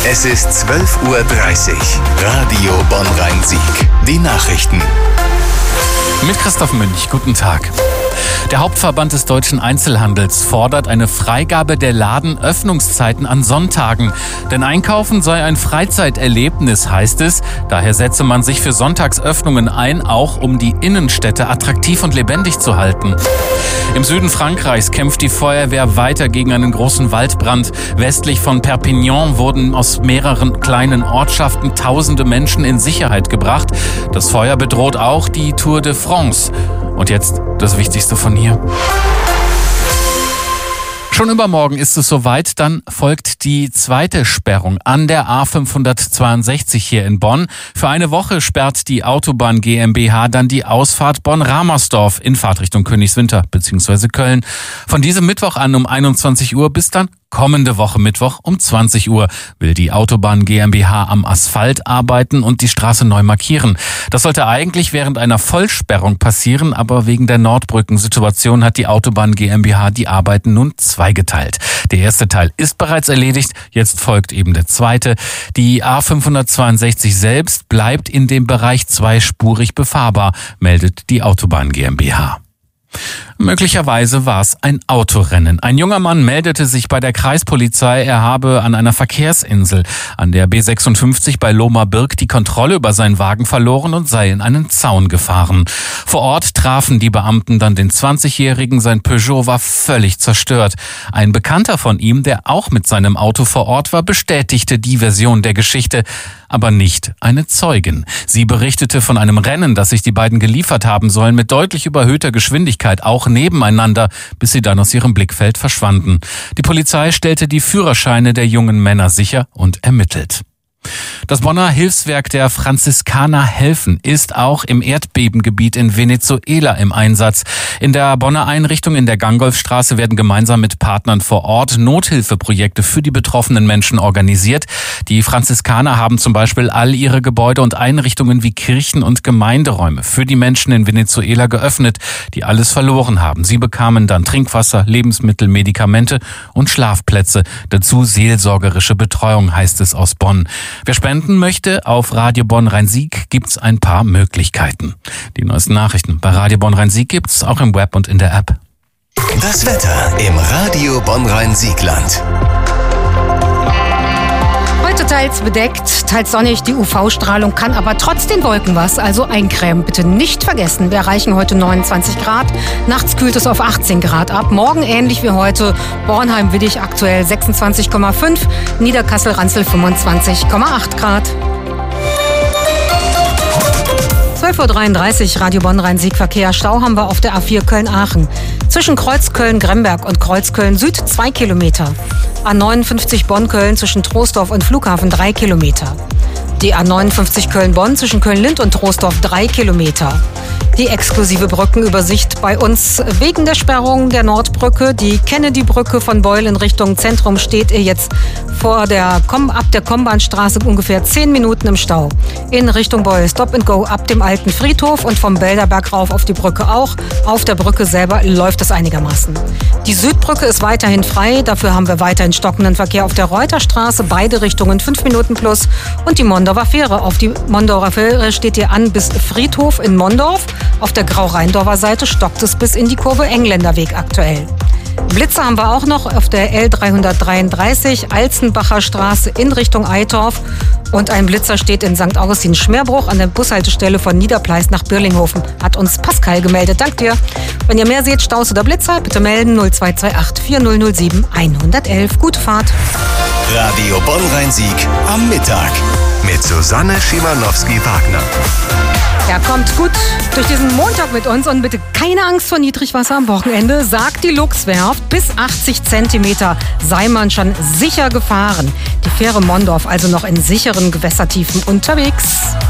Es ist 12:30 Uhr. Radio Bonn-Rhein-Sieg. Die Nachrichten. Mit Christoph Münch. Guten Tag. Der Hauptverband des deutschen Einzelhandels fordert eine Freigabe der Ladenöffnungszeiten an Sonntagen. Denn Einkaufen sei ein Freizeiterlebnis, heißt es. Daher setze man sich für Sonntagsöffnungen ein, auch um die Innenstädte attraktiv und lebendig zu halten. Im Süden Frankreichs kämpft die Feuerwehr weiter gegen einen großen Waldbrand. Westlich von Perpignan wurden aus mehreren kleinen Ortschaften tausende Menschen in Sicherheit gebracht. Das Feuer bedroht auch die Tour de France. Und jetzt das Wichtigste von hier. Schon übermorgen ist es soweit, dann folgt die zweite Sperrung an der A562 hier in Bonn. Für eine Woche sperrt die Autobahn GmbH dann die Ausfahrt Bonn-Ramersdorf in Fahrtrichtung Königswinter bzw. Köln. Von diesem Mittwoch an um 21 Uhr bis dann kommende Woche Mittwoch um 20 Uhr will die Autobahn GmbH am Asphalt arbeiten und die Straße neu markieren. Das sollte eigentlich während einer Vollsperrung passieren, aber wegen der Nordbrückensituation hat die Autobahn GmbH die Arbeiten nun zweigeteilt. Der erste Teil ist bereits erledigt, jetzt folgt eben der zweite. Die A562 selbst bleibt in dem Bereich zweispurig befahrbar, meldet die Autobahn GmbH. Möglicherweise war es ein Autorennen. Ein junger Mann meldete sich bei der Kreispolizei, er habe an einer Verkehrsinsel an der B56 bei Lohmar-Birk die Kontrolle über seinen Wagen verloren und sei in einen Zaun gefahren. Vor Ort trafen die Beamten dann den 20-Jährigen, sein Peugeot war völlig zerstört. Ein Bekannter von ihm, der auch mit seinem Auto vor Ort war, bestätigte die Version der Geschichte, aber nicht eine Zeugin. Sie berichtete von einem Rennen, das sich die beiden geliefert haben sollen, mit deutlich überhöhter Geschwindigkeit, auch nebeneinander, bis sie dann aus ihrem Blickfeld verschwanden. Die Polizei stellte die Führerscheine der jungen Männer sicher und ermittelt. Das Bonner Hilfswerk der Franziskaner helfen ist auch im Erdbebengebiet in Venezuela im Einsatz. In der Bonner Einrichtung in der Gangolfstraße werden gemeinsam mit Partnern vor Ort Nothilfeprojekte für die betroffenen Menschen organisiert. Die Franziskaner haben zum Beispiel all ihre Gebäude und Einrichtungen wie Kirchen und Gemeinderäume für die Menschen in Venezuela geöffnet, die alles verloren haben. Sie bekamen dann Trinkwasser, Lebensmittel, Medikamente und Schlafplätze. Dazu seelsorgerische Betreuung, heißt es aus Bonn. Wer spenden möchte, auf Radio Bonn-Rhein-Sieg gibt's ein paar Möglichkeiten. Die neuesten Nachrichten bei Radio Bonn-Rhein-Sieg gibt's auch im Web und in der App. Das Wetter im Radio Bonn-Rhein-Siegland. Heute teils bedeckt, teils sonnig. Die UV-Strahlung kann aber trotz den Wolken was, also eincremen. Bitte nicht vergessen, wir erreichen heute 29 Grad. Nachts kühlt es auf 18 Grad ab. Morgen ähnlich wie heute. Bornheim-Widdig aktuell 26,5. Niederkassel-Ranzel 25,8 Grad. 12:33 Uhr, Radio Bonn-Rhein-Sieg-Verkehr. Stau haben wir auf der A4 Köln-Aachen. Zwischen Kreuz Köln-Gremberg und Kreuz Köln-Süd 2 Kilometer. A59 Bonn-Köln zwischen Troisdorf und Flughafen 3 Kilometer. Die A59 Köln-Bonn zwischen Köln-Lind und Troisdorf 3 Kilometer. Die exklusive Brückenübersicht bei uns wegen der Sperrung der Nordbrücke. Die Kennedy-Brücke von Beul in Richtung Zentrum steht ihr jetzt ab der Kombahnstraße ungefähr 10 Minuten im Stau. In Richtung Beul Stop and Go ab dem alten Friedhof und vom Belderberg rauf auf die Brücke auch. Auf der Brücke selber läuft es einigermaßen. Die Südbrücke ist weiterhin frei. Dafür haben wir weiterhin stockenden Verkehr auf der Reuterstraße. Beide Richtungen 5 Minuten plus. Und die Mondorfer Fähre. Auf die Mondorfer Fähre steht ihr an bis Friedhof in Mondorf. Auf der Grau-Rheindorfer Seite stockt es bis in die Kurve Engländerweg aktuell. Blitzer haben wir auch noch auf der L333 Alzenbacher Straße in Richtung Eitorf. Und ein Blitzer steht in St. Augustin-Schmerbruch an der Bushaltestelle von Niederpleis nach Birlinghofen. Hat uns Pascal gemeldet. Dank dir. Wenn ihr mehr seht, Staus oder Blitzer, bitte melden 0228 4007 111. Gute Fahrt. Radio Bonn-Rhein-Sieg am Mittag mit Susanne Schimanowski-Wagner. Ja, kommt gut durch diesen Montag mit uns und bitte keine Angst vor Niedrigwasser am Wochenende, sagt die Luchswerft. Bis 80 Zentimeter sei man schon sicher gefahren. Die Fähre Mondorf also noch in sicheren Gewässertiefen unterwegs.